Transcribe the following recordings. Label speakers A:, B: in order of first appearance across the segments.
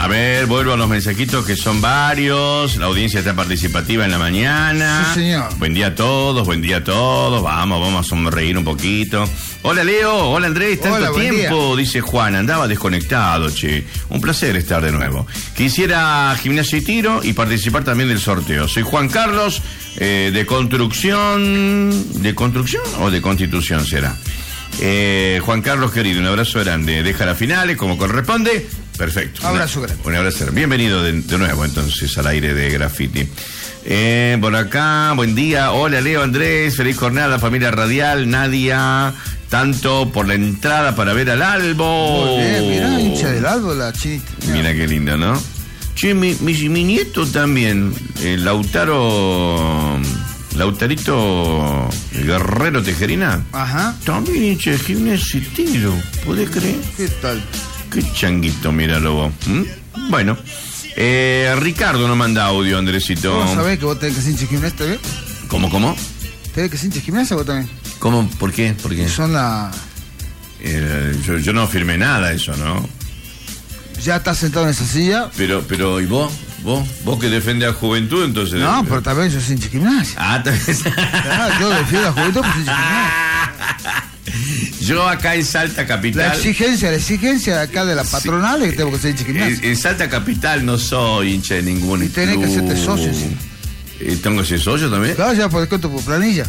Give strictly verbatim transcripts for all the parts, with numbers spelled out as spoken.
A: A ver, vuelvo a los mensajitos que son varios. La audiencia está participativa en la mañana.
B: Sí, señor.
A: Buen día a todos, buen día a todos. Vamos, vamos a sonreír un poquito. Hola, Leo. Hola, Andrés. Tanto
B: Hola, buen
A: tiempo, dice Juan. Andaba desconectado, che. Un placer estar de nuevo. Quisiera gimnasia y tiro y participar también del sorteo. Soy Juan Carlos, eh, de construcción... ¿De construcción o de constitución será? Eh, Juan Carlos, querido, un abrazo grande. Deja las finales como corresponde. Perfecto.
B: Un abrazo grande.
A: Un abrazo. Bienvenido de, de nuevo entonces al aire de Graffiti. Eh, por acá, buen día. Hola, Leo, Andrés. Feliz jornada, familia radial. Nadia, tanto por la entrada para ver al Albo.
B: Muy bien, mirá, hincha del Albo, la chinita.
A: Mira qué lindo, ¿no? Che, mi, mi, mi nieto también, eh, Lautaro, Lautarito Guerrero Tejerina.
B: Ajá.
A: También hincha de gimnasia y tiro. ¿Podés creer?
B: ¿Qué tal?
A: Qué changuito, míralo vos. ¿Mm? Bueno, eh, Ricardo nos manda audio, Andresito.
B: ¿Vos sabés que vos tenés que ser hincha de gimnasia también?
A: ¿Cómo, cómo?
B: ¿Tenés que ser hincha de gimnasia vos también?
A: ¿Cómo? ¿Por qué? ¿Por qué?
B: Son la...
A: Eh, yo, yo no firmé nada eso, ¿no?
B: Ya estás sentado en esa silla.
A: Pero, pero, ¿y vos? ¿Vos? ¿Vos que defendés a la juventud, entonces?
B: No, pero también yo soy hincha de gimnasia.
A: Ah, también.
B: Claro, yo defiendo a la juventud, pues soy hincha de gimnasia.
A: Yo acá en Salta Capital...
B: La exigencia, la exigencia de acá de la patronal es que tengo que ser hincha de
A: En,
B: gimnasia.
A: en Salta Capital no soy hincha de ningún
B: Y tenés
A: club.
B: que hacerte socio, sí.
A: Eh, ¿Tengo que ser socio también?
B: Claro, ya por descuento por planilla.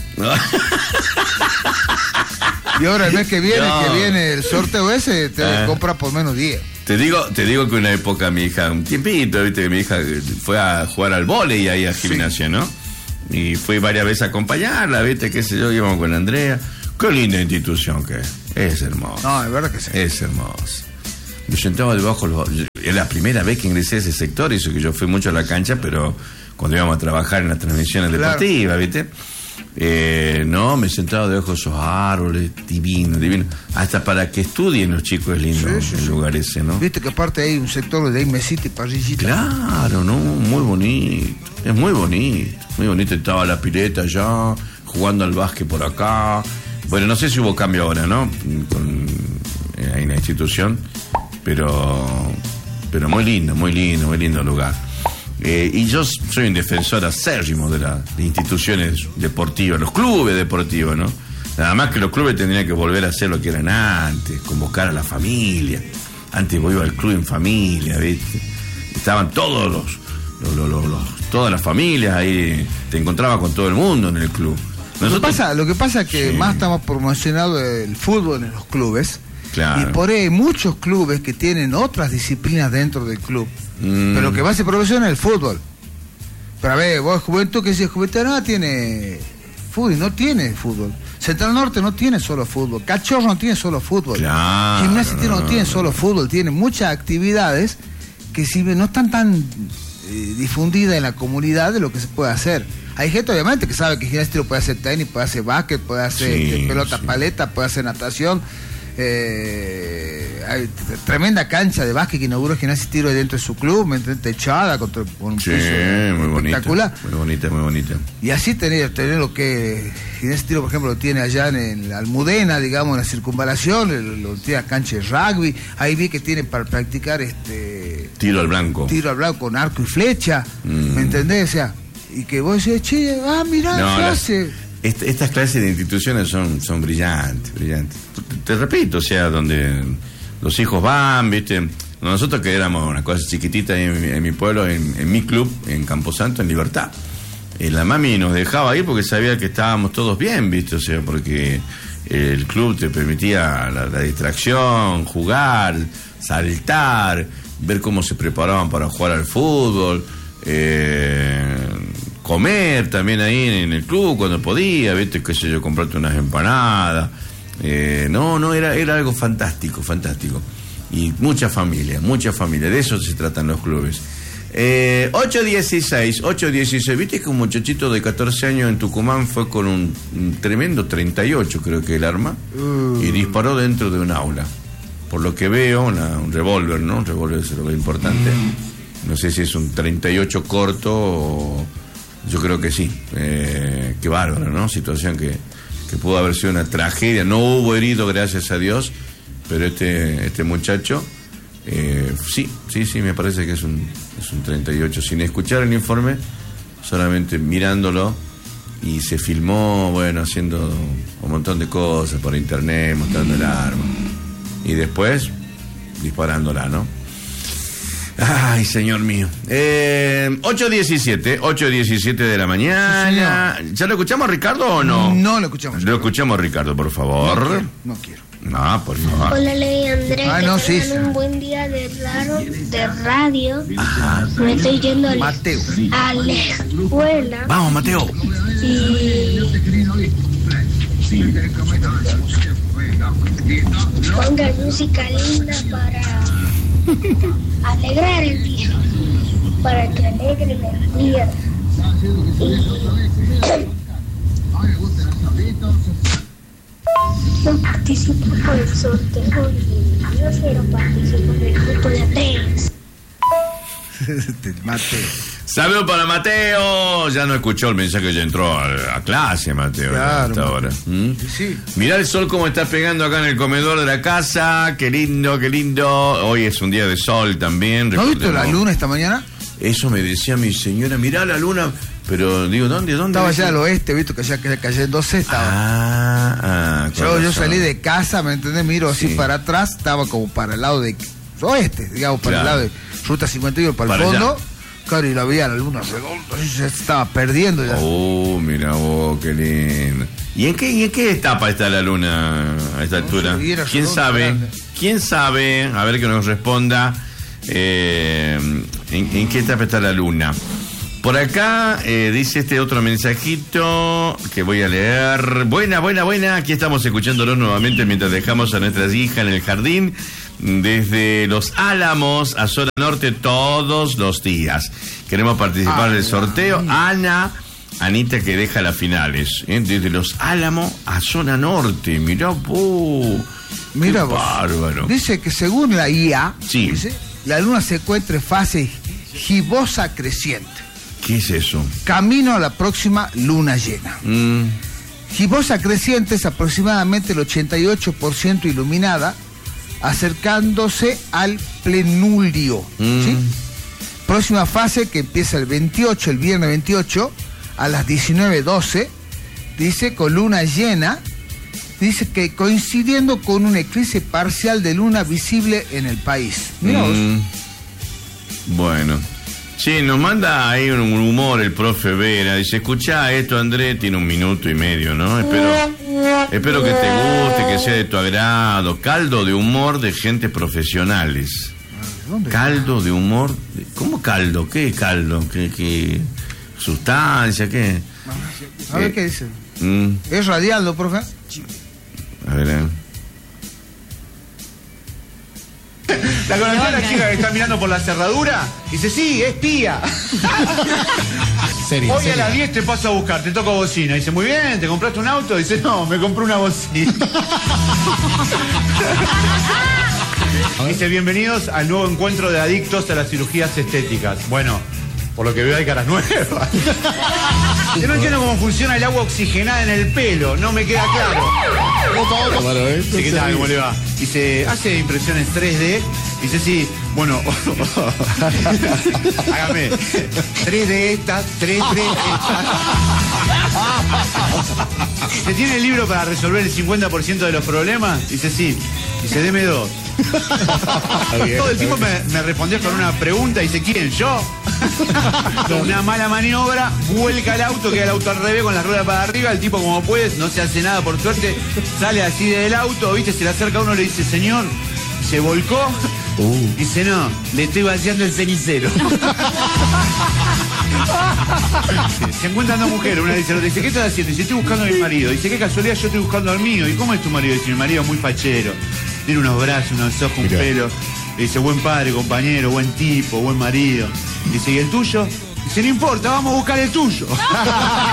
B: Y ahora el mes que viene,
A: No.
B: que viene el sorteo ese, te
A: Ah.
B: compra por menos diez.
A: Te digo, te digo que una época mi hija, un tiempito, viste, que mi hija fue a jugar al vóley ahí a gimnasia, ¿no? Y fui varias veces a acompañarla, viste, qué sé yo, íbamos con Andrea. Qué linda institución que es. Es hermosa.
B: No, es verdad que sí.
A: Es hermosa. Me sentaba debajo, los, es la primera vez que ingresé a ese sector, eso que yo fui mucho a la cancha, pero cuando íbamos a trabajar en las transmisiones
B: Claro.
A: deportivas, viste. Eh, no, me sentaba debajo de esos árboles, divino, divino. Hasta para que estudien los chicos es lindo
B: Sí, sí,
A: el
B: sí.
A: lugar ese, ¿no?
B: Viste que aparte hay un sector de ahí mesita y parrillita.
A: Claro, no, muy bonito. Es muy bonito. Muy bonito. Estaba la pileta allá, jugando al básquet por acá. Bueno, no sé si hubo cambio ahora, ¿no? Con, eh, ahí en la institución. Pero, pero muy lindo, muy lindo, muy lindo lugar. Eh, y yo soy un defensor acérrimo de las instituciones deportivas, los clubes deportivos, ¿no? Nada más que los clubes tendrían que volver a hacer lo que eran antes, convocar a la familia. Antes vos ibas al club en familia, ¿viste? Estaban todos los, los, los, los, los todas las familias ahí, te encontrabas con todo el mundo en el club.
B: Lo que pasa, lo que pasa es que
A: Sí.
B: más estamos promocionando el fútbol en los clubes.
A: Claro.
B: Y por ahí hay muchos clubes que tienen otras disciplinas dentro del club.
A: Mm.
B: Pero lo que más se promociona es el fútbol. Pero a ver, vos Juventud, que si Juventud no tiene fútbol, no tiene fútbol. Central Norte no tiene solo fútbol. Cachorro no tiene solo fútbol.
A: Claro,
B: Gimnasia no,
A: no,
B: tiene
A: no.
B: solo fútbol. Tiene muchas actividades que si no están tan eh, difundidas en la comunidad de lo que se puede hacer. Hay gente obviamente que sabe que gimnasia puede hacer tenis, puede hacer básquet, puede hacer
A: Sí,
B: eh, pelota
A: sí.
B: paleta, puede hacer natación. Eh, hay t- tremenda cancha de básquet que inauguró Gimnasia y Tiro ahí dentro de su club, ¿me entiendes? Techada con, con un
A: Sí,
B: piso
A: muy bonita.
B: espectacular.
A: Muy bonita, muy bonita.
B: Y así tener, tener lo que Gimnasia y Tiro, por ejemplo, lo tiene allá en, el Almudena, digamos, en la circunvalación, el- lo tiene la cancha de rugby. Ahí vi que tiene para practicar este
A: Tiro al blanco.
B: tiro al blanco con arco y flecha,
A: Mm.
B: ¿me entendés? O sea, y que vos decís, che, ah, mirá,
A: No,
B: ¿qué
A: las-
B: hace?
A: Est- estas clases de instituciones son, son brillantes, brillantes. Te, te repito, o sea, donde los hijos van, ¿viste? Nosotros que éramos una cosa chiquitita ahí en, mi- en mi pueblo, en, en mi club, en Camposanto, en Libertad. Eh, la mami nos dejaba ir porque sabía que estábamos todos bien, ¿viste? O sea, porque el club te permitía la, la distracción, jugar, saltar, ver cómo se preparaban para jugar al fútbol, eh, comer también ahí en el club cuando podía, ¿viste? Qué sé yo, comprarte unas empanadas. Eh, no, no, era, era algo fantástico, fantástico. Y mucha familia, mucha familia. De eso se tratan los clubes. Eh, ocho dieciséis, ocho dieciséis. ¿Viste que un muchachito de catorce años en Tucumán fue con un, un tremendo treinta y ocho, creo que el arma,
B: Uh.
A: y disparó dentro de un aula? Por lo que veo, una- un revólver, ¿no? Un revólver es lo importante. No sé si es un treinta y ocho corto o... Yo creo que sí. Eh, qué bárbaro, ¿no? Situación que, que pudo haber sido una tragedia. No hubo herido, gracias a Dios, pero este, este muchacho Eh, sí, sí, sí, me parece que es un, es un treinta y ocho. Sin escuchar el informe, solamente mirándolo. Y se filmó, bueno, haciendo un montón de cosas por internet, mostrando el arma. Y después, disparándola, ¿no? Ay, señor mío. Eh, ocho diecisiete, ocho diecisiete de la mañana. Sí, ¿ya lo escuchamos, Ricardo, o no?
B: No lo escuchamos.
A: Lo escuchamos, Ricardo, por favor.
B: No quiero. No, quiero.
A: No, por favor.
C: Hola, Ley Andrés.
B: Ah, no, sí.
C: Un buen día de, raro, de radio. Ajá. Me estoy yendo a la,
B: Mateo.
C: a la escuela.
A: Vamos, Mateo.
C: Y... ponga música linda para alegrar el día, para que alegre el día. Y no participo por el sorteo y yo quiero participar del grupo de Andrés.
B: Mateo.
A: Saludos para Mateo. Ya no escuchó el mensaje, ya entró a, a clase, Mateo.
B: Claro,
A: hasta ahora. ¿Mm?
B: Sí.
A: Mirá el sol como está pegando acá en el comedor de la casa. Qué lindo, qué lindo. Hoy es un día de sol también.
B: ¿No has visto la luna esta mañana?
A: Eso me decía mi señora. Mirá la luna. Pero digo, ¿dónde? ¿Dónde?
B: Estaba allá al oeste, visto que allá que cayéndose estaba.
A: Ah, ah
B: yo, yo salí de casa, ¿me entendés? Miro así sí. para atrás, estaba como para el lado de oeste, digamos, para claro. el lado de Ruta cincuenta y uno, para, para el fondo. Allá. Claro, y la veía la luna redonda, y se estaba perdiendo ya.
A: Oh, mira vos, qué lindo. ¿Y en qué, y en qué etapa está la luna a esta no, altura? ¿Quién sabe? Grande. ¿Quién sabe? A ver que nos responda. Eh, ¿en, ¿En qué etapa está la luna? Por acá eh, dice este otro mensajito que voy a leer. Buena, buena, buena. Aquí estamos escuchándolo nuevamente mientras dejamos a nuestras hijas en el jardín. Desde Los Álamos a Zona Norte todos los días. Queremos participar del sorteo. Ana, Anita que deja las finales. ¿eh? Desde Los Álamos a Zona Norte. Mirá vos.
B: Mira
A: Qué
B: vos.
A: Bárbaro.
B: Dice que según la I A,
A: sí.
B: dice, la luna se encuentra en fase gibosa creciente.
A: ¿Qué es eso?
B: Camino a la próxima luna llena.
A: Mm.
B: Gibosa creciente es aproximadamente el ochenta y ocho por ciento iluminada, acercándose al plenulio. Mm. ¿sí? Próxima fase que empieza el veintiocho, el viernes veintiocho, a las diecinueve doce, dice con luna llena, dice que coincidiendo con un eclipse parcial de luna visible en el país. Mirá vos.
A: Mm. Bueno. Sí, nos manda ahí un humor el profe Vera. Dice, escuchá esto, Andrés, tiene un minuto y medio, ¿no? Espero, espero que te guste, que sea de tu agrado. Caldo de humor de gente profesionales.
B: ¿Dónde?
A: Caldo de humor. ¿Cómo caldo? ¿Qué caldo? ¿Qué, qué sustancia? ¿Qué?
B: A ver
A: eh,
B: qué dice.
A: Mm.
B: ¿Es radial, ¿no, profe?
A: A ver, eh.
D: ¿La conoció la chica que está mirando por la cerradura? Dice, sí, es pía.
E: Serio,
D: Hoy
E: serio.
D: a las diez te paso a buscar, te toco bocina. Dice, muy bien, ¿te compraste un auto? Dice, no, me compré una bocina. Dice, bienvenidos al nuevo encuentro de adictos a las cirugías estéticas. Bueno, por lo que veo hay caras nuevas. Yo no entiendo cómo funciona el agua oxigenada en el pelo, no me queda claro. Dice, ¿qué tal? ¿Cómo le va? Dice, ¿hace impresiones tres D? Dice, sí, bueno, hágame tres D estas, tres D estas. ¿Se tiene el libro para resolver el cincuenta por ciento de los problemas? Dice, sí. Dice, deme dos. Todo el tiempo me, me respondió con una pregunta. Dice, ¿quién? ¿Yo? Con una mala maniobra, vuelca el auto, queda el auto al revés con las ruedas para arriba. El tipo, como puede, no se hace nada, por suerte. Sale así del auto, ¿viste? Se le acerca a uno y le dice, señor, ¿se volcó? Uh. Dice, no, le estoy vaciando el cenicero. Se encuentran dos mujeres, una dice, dice, ¿qué estás haciendo? Dice, estoy buscando a mi marido. Dice, qué casualidad, yo estoy buscando al mío. ¿Y cómo es tu marido? Dice, mi marido es muy fachero. Tiene unos brazos, unos ojos, un Mirá. pelo. Dice, buen padre, compañero, buen tipo, buen marido. Dice, ¿y el tuyo? Dice, no importa, vamos a buscar el tuyo.